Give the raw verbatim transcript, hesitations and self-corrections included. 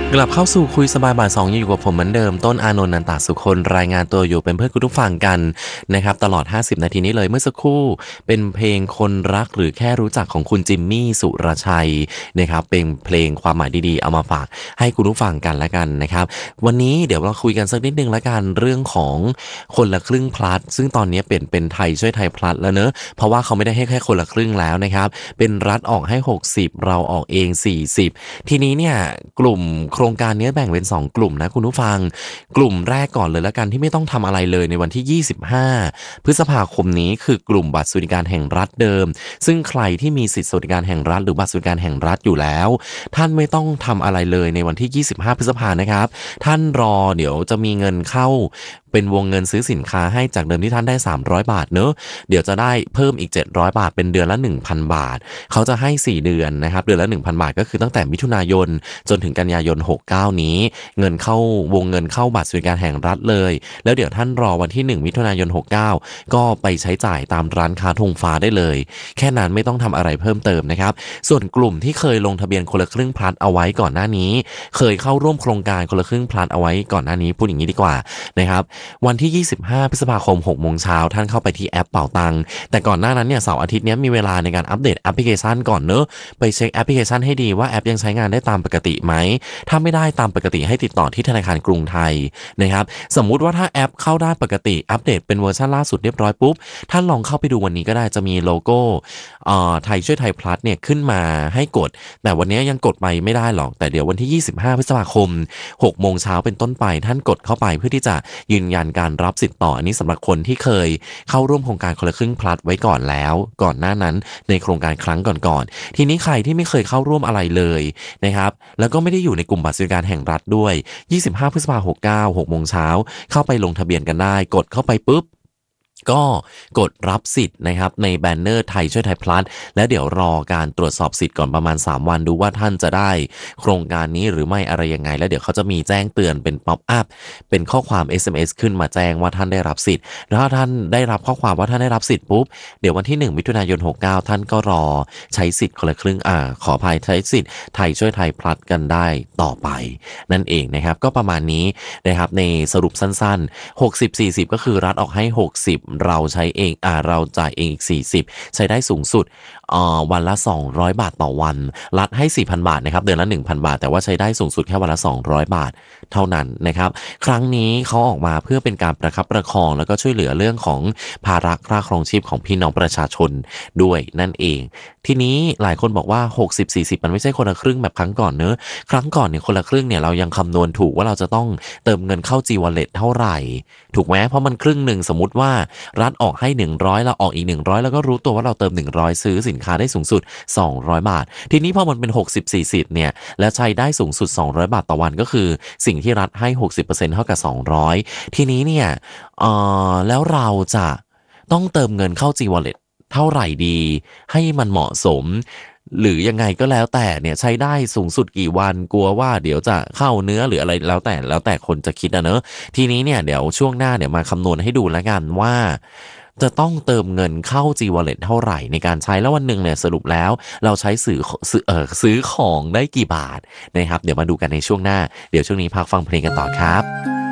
กลับเข้าสู่คุยสบายบ่ายสองยังอยู่กับผมเหมือนเดิมต้นอานนท์นันตสุคนรายงานตัวอยู่เป็นเพื่อนคุณผู้ฟังกันนะครับตลอดห้าสิบนาทีนี้เลยเมื่อสักครู่เป็นเพลงคนรักหรือแค่รู้จักของคุณจิมมี่สุรชัยนะครับเป็นเพลงความหมายดีๆเอามาฝากให้คุณผู้ฟังกันละกันนะครับวันนี้เดี๋ยวเราคุยกันสักนิดนึงละกันเรื่องของคนละครึ่งพลัสซึ่งตอนนี้เปลี่ยนเป็นไทยช่วยไทยพลัสแล้วเนอะเพราะว่าเขาไม่ได้ให้แค่คนละครึ่งแล้วนะครับเป็นรัฐออกให้หกสิบเราออกเองสี่สิบทีนี้เนี่ยกลุ่มโครงการนี้แบ่งเป็นสองกลุ่มนะคุณผู้ฟังกลุ่มแรกก่อนเลยละกันที่ไม่ต้องทำอะไรเลยในวันที่ยี่สิบห้าพฤษภาคมนี้คือกลุ่มบัตรสวัสดิการแห่งรัฐเดิมซึ่งใครที่มีสิทธิสวัสดิการแห่งรัฐหรือบัตรสวัสดิการแห่งรัฐอยู่แล้วท่านไม่ต้องทำอะไรเลยในวันที่ยี่สิบห้าพฤษภานะครับท่านรอเดี๋ยวจะมีเงินเข้าเป็นวงเงินซื้อสินค้าให้จากเดิมที่ท่านได้สามร้อยบาทเนอะเดี๋ยวจะได้เพิ่มอีกเจ็ดร้อยบาทเป็นเดือนละ หนึ่งพัน บาทเขาจะให้สี่เดือนนะครับเดือนละ หนึ่งพัน บาทก็คือตั้งแต่มิถุนายนจนถึงกันยายนหกสิบเก้านี้เงินเข้าวงเงินเข้าบัตรสวัสดิการแห่งรัฐเลยแล้วเดี๋ยวท่านรอวันที่หนึ่งมิถุนายนหกสิบเก้าก็ไปใช้จ่ายตามร้านค้าธงฟ้าได้เลยแค่นั้นไม่ต้องทำอะไรเพิ่มเติมนะครับส่วนกลุ่มที่เคยลงทะเบียนคนละครึ่งพลัสเอาไว้ก่อนหน้านี้เคยเข้าร่วมโครงการคนละครึ่งพลัสเอาไว้ก่อนหน้านี้พูดอย่างนี้ดีกว่านะครับวันที่ยี่สิบห้าพฤษภาคมหกโมงเช้าท่านเข้าไปที่แอปเป่าตังแต่ก่อนหน้านั้นเนี่ยเสาร์อาทิตย์นี้มีเวลาในการอัปเดตแอปพลิเคชันก่อนเนอะไปเช็คแอปพลิเคชันให้ดีว่าแอปยังใช้งานได้ตามปกติไหมถ้าไม่ได้ตามปกติให้ติดต่อที่ธนาคารกรุงไทยนะครับสมมุติว่าถ้าแอปเข้าได้ปกติอัปเดตเป็นเวอร์ชันล่าสุดเรียบร้อยปุ๊บท่านลองเข้าไปดูวันนี้ก็ได้จะมีโลโก้เอ่อไทยช่วยไทยพลัสเนี่ยขึ้นมาให้กดแต่วันนี้ยังกดไปไม่ได้หรอกแต่เดี๋ยววันที่ยี่สิบห้าพฤษภาคมหกโมงเช้าเป็นต้นไปท่านกดเข้าไปเพื่อที่จะยืนยันการรับสิทธิ์ต่ออันนี้สำหรับคนที่เคยเข้าร่วมโครงการคนละครึ่งพลัสไว้ก่อนแล้วก่อนหน้านั้นในโครงการครั้งก่อนๆทีนี้ใครที่ไม่เคยเข้าร่วมอะไรเลยนะครับแล้วก็ไม่ได้อยู่ในกลุ่มบัตรสวัสดิการแห่งรัฐด้วยยี่สิบห้าพฤษภาคมหกสิบเก้า หกโมงเช้าเข้าไปลงทะเบียนกันได้กดเข้าไปปุ๊บก็กดรับสิทธิ์นะครับในแบนเนอร์ไทยช่วยไทยพลัสและเดี๋ยวรอการตรวจสอบสิทธิ์ก่อนประมาณสามวันดูว่าท่านจะได้โครงการนี้หรือไม่อะไรยังไงแล้วเดี๋ยวเขาจะมีแจ้งเตือนเป็นป๊อปอัพเป็นข้อความ เอส เอ็ม เอส ขึ้นมาแจ้งว่าท่านได้รับสิทธิ์แล้วถ้าท่านได้รับข้อความว่าท่านได้รับสิทธิ์ปุ๊บเดี๋ยววันที่หนึ่งมิถุนายนหกสิบเก้าท่านก็รอใช้สิทธิ์คนละครึ่งอ่าขออภัยใช้สิทธิ์ไทยช่วยไทยพลัสกันได้ต่อไปนั่นเองนะครับก็ประมาณนี้นะครับในสรุปสั้นๆหกสิบ สี่สิบก็คือรัฐออกให้หกสิบเราใช้เองอ่าเราจ่ายเองอีกสี่สิบใช้ได้สูงสุดอ่าวันละสองร้อยบาทต่อวันรัฐให้ สี่พัน บาทนะครับเดือนละ หนึ่งพัน บาทแต่ว่าใช้ได้สูงสุดแค่วันละสองร้อยบาทเท่านั้นนะครับครั้งนี้เขาออกมาเพื่อเป็นการประคับประคองแล้วก็ช่วยเหลือเรื่องของภาระค่าครองชีพของพี่น้องประชาชนด้วยนั่นเองทีนี้หลายคนบอกว่าหกสิบ สี่สิบมันไม่ใช่คนละครึ่งแบบครั้งก่อนเนอะครั้งก่อนเนี่ยคนละครึ่งเนี่ยเรายังคำนวณถูกว่าเราจะต้องเติมเงินเข้า G-Wallet เท่าไหร่ถูกไหมเพราะมันครึ่งหนึ่งสมมุติว่ารัฐออกให้หนึ่งร้อยเราออกอีกหนึ่งร้อยแล้วก็รู้ตัวว่าเราเติมหนึ่งร้อยซื้อสินค้าได้สูงสุดสองร้อยบาททีนี้พอมันเป็นหกสิบ สี่สิบเนี่ยและใช้ได้สูงสุดสองร้อยบาทต่อวันก็คือสิ่งที่รัฐให้ หกสิบเปอร์เซ็นต์ เท่ากับสองร้อยทีนี้เนี่ยเอ่อแล้วเราจะต้องเติมเงินเข้า G-Wallet เท่าไหร่ดีให้มันเหมาะสมหรือยังไงก็แล้วแต่เนี่ยใช้ได้สูงสุดกี่วันกลัวว่าเดี๋ยวจะเข้าเนื้อหรืออะไรแล้วแต่แล้วแต่คนจะคิดนะเนอะทีนี้เนี่ยเดี๋ยวช่วงหน้าเดี๋ยวมาคำนวณให้ดูแล้วกันว่าจะต้องเติมเงินเข้า G-Wallet เท่าไหร่ในการใช้แล้ววันหนึ่งเนี่ยสรุปแล้วเราใช้ซื้อซื้อเออซื้อของได้กี่บาทนะครับเดี๋ยวมาดูกันในช่วงหน้าเดี๋ยวช่วงนี้พักฟังเพลงกันต่อครับ